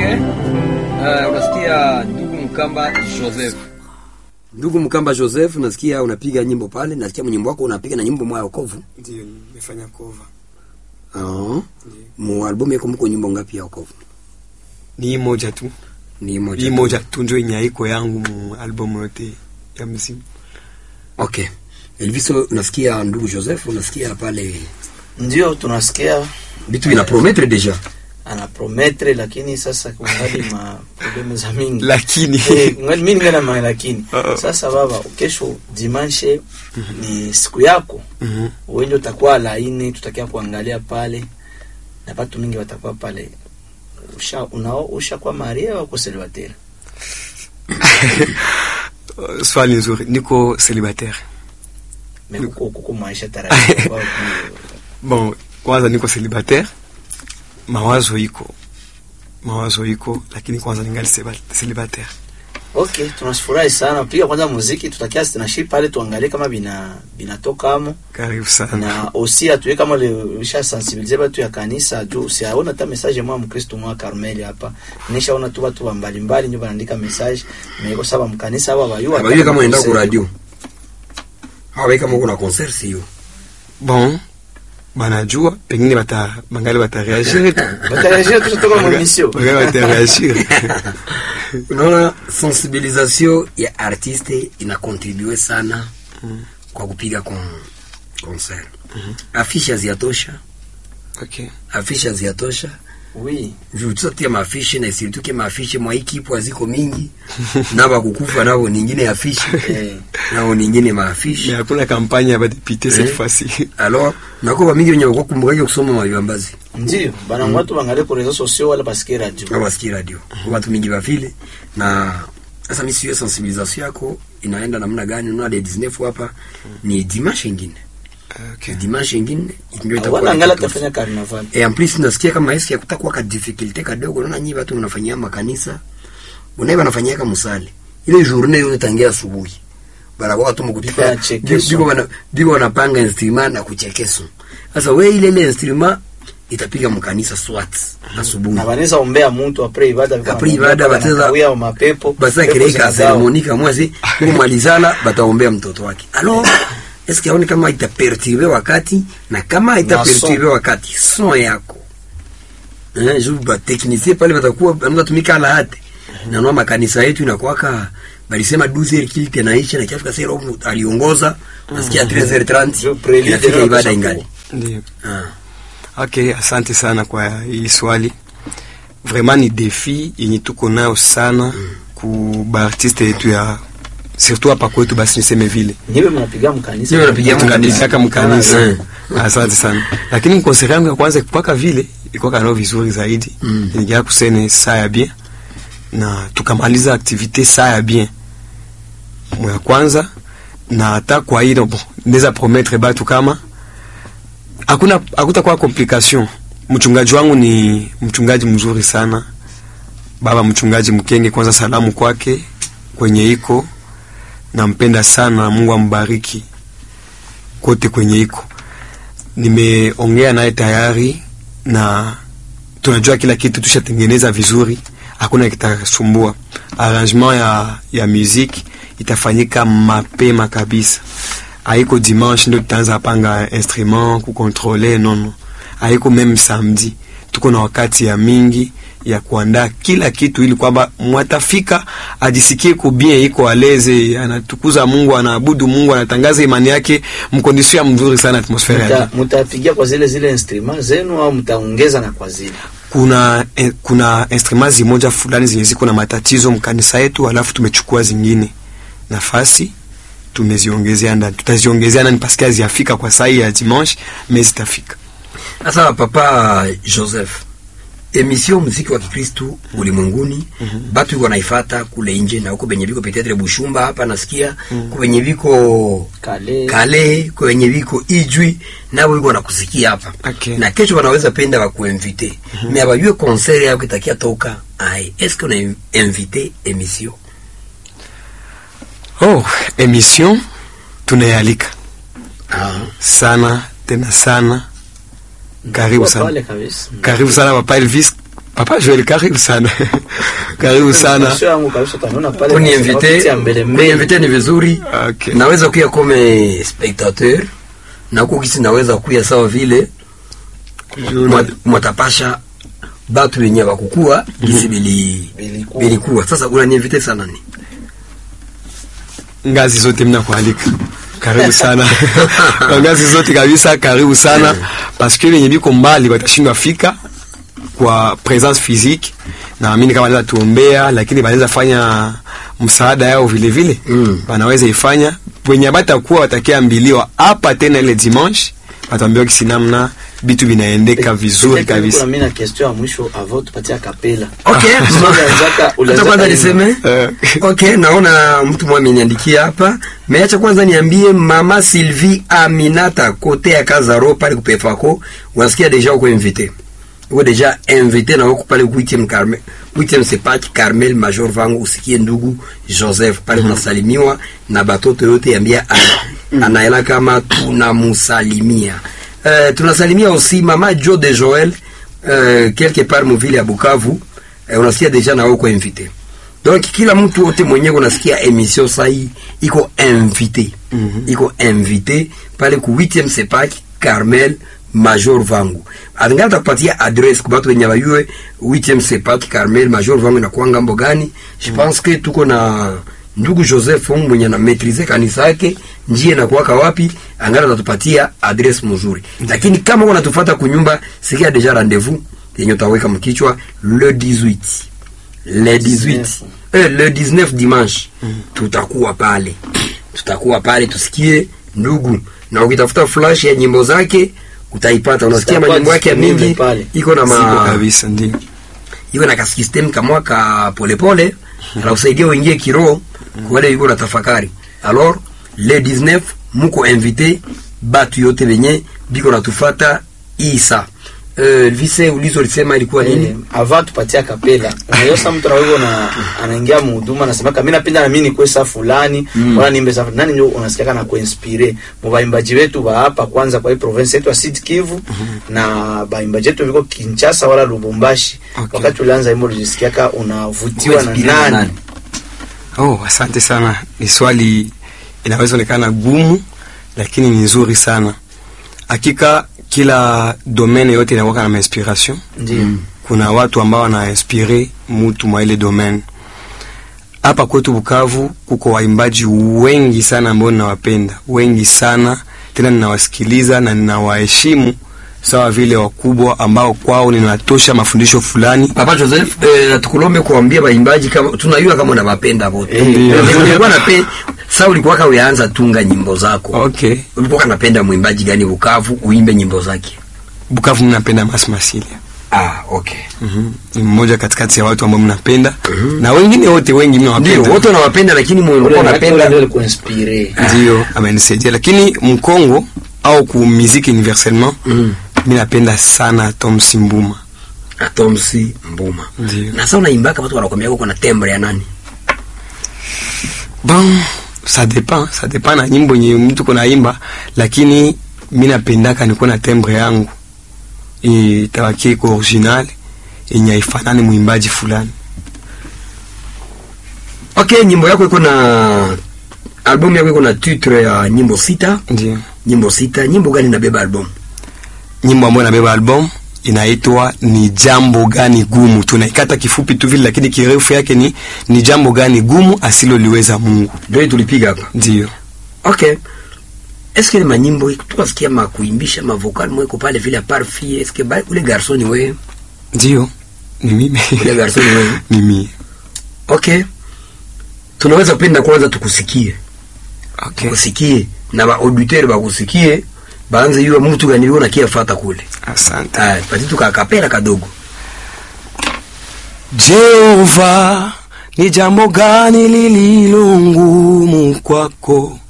Okay. Unasikia ndugu Mkamba Joseph. Ndugu Mkamba Joseph, nasikia unapiga nyimbo pale, nasikia nyimbo wako unapiga na nyimbo moja wokovu. Ndio, nimefanya cover. Mu album yako mko nyimbo ngapi ya wokovu? Ni moja tu. Ni moja tu ndio inyaiko yangu mu album yote ya muziki. Okay. Elviso, nasikia ndugu Joseph, unasikia pale. Ndio tunasikia Bitu ina promettre deja. Ana promettre, lakini sasa kungali ma probleme za mingi. Lakini ngali mimi ngana ma lakini. Sasa baba, kesho dimanche ni siku yako. Wewe utakuwa laini, tutakia kuangalia pale. Na watu mingi watakuwa pale. Usha kwa Maria au kwa célibataire? Swali nzuri, niko célibataire. Mais kuko maisha taratibu. Bon, kwanza niko célibataire. Mawazo iko, lakini kwanza ningali célibataire. Okay, tunashukuru sana. Piga kwanza muziki, tutakia tunaship pale tuangalie kama binatoka amo. Karibu sana. Na aussi atuwe kama lisha sensibiliser watu ya kanisa juu siaona hata message mwa Mkristo mwa Carmel hapa. Nishaona tu watu mbalimbali ndio wanaandika message, na kwa sababu mkanisa hapa bayua. Bayua kama unaenda ku radio. Hawa kama kuna concert sio. Bon, banajua pengine bangali batareagir tu. Batareagir tu kutoka kwa mission. Batareagir. Unaona, sensibilisation ya artiste ina contribuer sana kwa kupiga concert. Afisha ziatosha. Okay. Afisha ziatosha. Oui. Tutia mafishi na surtout que mafishi mwa equipe ziko mingi. Na bakukufa nao nyingine afishi. Nao nyingine mafishi. Mais hakuna kampanya ya député cette fois-ci. Alors, nako mingi wenye wako kumbuka kusoma mavibambazi. Ndio, bana watu bangalie kwa réseaux sociaux wala basikie radio. Wala basikie radio. Watu mingi bafile na sasa mimi sio sensibilisation yako inaenda namna gani? Unaona le 19 hapa ni dimanche nyingine. Okay. Dimanche nyingine ndio itakuwa wanaangalia tafanya carnaval. En plus nasikia kama hisi ya kutakuwa ka difficulty kadogo. Unaona nyinyi watu mnafanyia makanisa. Unaiba nafanyia kama musali. Ile journée yote tangia asubuhi. Bara watu mkutika biko wanapanga instrument na kuchekeso. Sasa wewe ile instrument itapiga mkanisa swat asubuhi. Na wanaweza ombea mtu après ibada bateza wao mapepo. Basa kireka ceremonika mwezi kumalizana bataombea mtoto wake. Alors est-ce que haoni kama itaperturber wakati na kama itaperturber wakati son yako juba technicien pale batakuwa mnatumika la hate na noma makanisa yetu inakuwaka balisema 12h kilte naisha na kiafika sasa aliongoza nasikia 13h30 inafika ibada ingali. Ndio. Okay, asante sana kwa hii swali. Vraiment ni défi yenye tuko nayo sana ku artiste yetu ya surtout hapa kwetu basi niseme vile. Niwe mnapiga mkanisa. Niwe mnapiga mkanisa. Asante sana. Lakini concert yangu ya kwanza kupaka vile iko kana vizuri zaidi. Nilikia kusene saa ya bien na tukamaliza activité saa ya bien. Mwa kwanza na hata kwa hilo naweza promettre batu kama hakutakuwa complication. Mchungaji wangu ni mchungaji mzuri sana. Baba mchungaji Mkenge, kwanza salamu kwake kwenye iko. Nampenda sana, Mungu ambariki kote kwenye iko. Nimeongea naye tayari na tunajua kila kitu tushatengeneza vizuri. Hakuna kitasumbua. Arrangement ya musique itafanyika mapema kabisa. Haiko dimanche ndio tutaanza panga instrument ku contrôler, non. Haiko même samedi. Tuko na wakati ya mingi ya kuandaa kila kitu ili kwamba mwatafika ajisikie ko bien, iko aleze, anatukuza Mungu, anaabudu Mungu, anatangaza imani yake mkondisio mzuri sana atmosphere yake. Mtapigia kwa zile instruments zenu au mtaongeza na kwa zile? Kuna instruments zimoja fulani zenye ziko na matatizo mkanisa yetu, alafu tumechukua zingine nafasi tumeziongezea ndani. Tutaziongezea ndani parce que ziafika kwa saa ya dimanche, mais zitafika. Sasa Papa Joseph, emission muziki wa Kikristo ulimwenguni batu wanaifuata kule nje na huko benye biko peut-être Bushumba hapa nasikia kwenye biko Kale kwenye biko Ijwi nao wiko wanakusikia hapa. Okay. Na kesho wanaweza penda wakuinvite. Mais abayue concert yako itakia toka. Est-ce qu'on a invité émission? Émission tunayalika. Sana tena sana. Karibu sana. Karibu sana Papa Elvis Papa Joel, karibu sana. Karibu sana. Sio yangu kabisa, tunaona pale. Kuniinvite ni vizuri. Okay. Naweza kuya kome spectateur na kukisi naweza kuya sawa vile mwatapasha batu wenye wakukua kisi bilikuwa. Sasa unaniinvite sana nini? Ngazi zote mnakualika. Karibu sana. Ngazi zote kabisa karibu sana parce que wenye biko mbali watashindwa fika kwa presence physique, na amini kama wanaweza tuombea, lakini wanaweza fanya msaada yao vile vile. Wanaweza ifanya wenye batakuwa watakiambiliwa hapa tena ile dimanche, wataambiwa kisi namna vitu vinaendeka vizuri kabisa. Kuna mimi na question ya mwisho avant tupatia kapela. Okay. Acha kwanza niseme. Okay, naona mtu mmoja ameniandikia hapa. Meacha kwanza niambie Mama Sylvie Aminata kote ya Kazaro pale kupefako, unasikia deja uko invité. Uko deja invité na uko pale 8e sepaki Carmel Major Vangu, usikie ndugu Joseph pale unasalimiwa na batoto yote, ambia anaela kama tunamusalimia. Tunasalimia aussi Mama Jo de Joël quelque part mvile ya Bukavu. Unasikia deja na uko invité. Donc kila mtu wote mwenyewe unasikia emission sahi iko invité. Iko invité pale ku 8e sepaki Carmel Major Vangu. Adinga tapatia adresse kwa watu wenye wajue 8e sepaki Carmel Major Vangu na kuanga mbo gani. Je pense que tuko na ndugu Joseph mwenye na maîtriser kanisa yake, njie na kuwaka wapi, angala tatupatia adresse mzuri. Lakini kama unatufuata kunyumba, sikia deja rendez-vous yenye utaweka mkichwa le 18. Le 19 dimanche. Tutakuwa pale tusikie ndugu, na ukitafuta flash ya nyimbo zake utaipata. Unasikia nyimbo yake mingi iko na kabisa, ndio iko na system kama ka pole na usaidia uingie kiroho kwa wale yuko na tafakari. Alors le 19 muko invité batu yote benye biko natufata Isa. Vise ulizo lisema ilikuwa nini? Avant tupatia kapela. Unaweza mtu anawewe na anaingia mhuduma anasema mimi napenda na mimi ni kwesa fulani, wala niimbe za nani, ndio unasikia kana kuinspire. Mbaimbaji wetu wa hapa kwanza kwa hii province yetu ya Sud Kivu na baimbaji wetu wiko Kinshasa wala Lubumbashi. Okay. Wakati ulianza himo ulisikia ka unavutiwa na nani? Oh, asante sana. Ni swali inaweza onekana gumu lakini ni nzuri sana. Hakika kila domaine yote inakuwa na inspiration. Kuna watu ambao wana inspire mtu mwa ile domaine. Hapa kwetu Bukavu kuko waimbaji wengi sana ambao ninawapenda, wengi sana, tena ninawasikiliza na ninawaheshimu sawa vile wakubwa ambao kwao ninatosha mafundisho fulani. Papa Joseph, tukulombe kuambia waimbaji kama tunajua kama unawapenda wote. Ulikuwa unapenda sasa, ulikuwa kama uanza tunga nyimbo zako. Okay. Ulikuwa unapenda mwimbaji gani Bukavu uimbe nyimbo zake? Bukavu ninapenda Mas Masilia. Okay. Ni mmoja katikati ya watu ambao mnapenda. Na wengine wote wengi mnawapenda. Ndio, wote wanawapenda lakini mmoja unapenda ndio kuinspire. Ndio, amenisaidia. Lakini Mkongo au ku musique universellement, mimi napenda sana Tom Simbuma. Tom Simbuma. Ndio. Na sasa unaimbaka watu wanakwambia uko na timbre ya nani? Bon, ça dépend na nyimbo yenye mtu kunaimba, lakini mimi napendaka niko na timbre yangu. Itawakie iko original, yenye haifanani muimbaji fulani. Okay, nyimbo yako iko na album yako iko na titre ya nyimbo 6. Ndio. Nyimbo 6. Nyimbo gani inabeba album? Nyimbo ambayo inabeba album inaitwa Ni Jambo Gani Gumu. Tunaikata kifupi tu vile, lakini kirefu yake ni jambo gani gumu asiloliweza Mungu. Ndio tulipiga hapa. Ndio. Okay. Est-ce que manyimbo tukasikia makuimbisha mavokal mweko pale vile parfie, est-ce que ule garçon ni wewe? Ndio. Ni mimi. Ule garçon ni wewe? Ni mimi. Okay. Tunaweza kupenda kwanza tukusikie. Okay. Kusikie na ba auditeur bakusikie, baanze yule mtu gani yule anakiafuata kule. Asante. Pati tukakapela kadogo. Jehova, ni jambo gani lililo ngumu kwako?